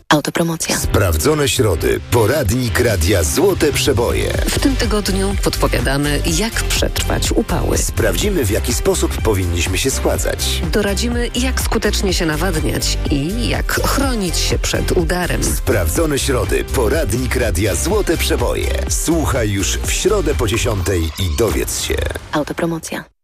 Autopromocja. Sprawdzone środy. Poradnik Radia Złote Przeboje. W tym tygodniu podpowiadamy, jak przetrwać upały. Sprawdzimy, w jaki sposób powinniśmy się schładzać. Doradzimy, jak skutecznie się nawadniać i jak chronić się przed udarem. Sprawdzone środy. Poradnik Radia Złote Przeboje. Słuchaj już w środę po 10:00 i dowiedz się. Autopromocja.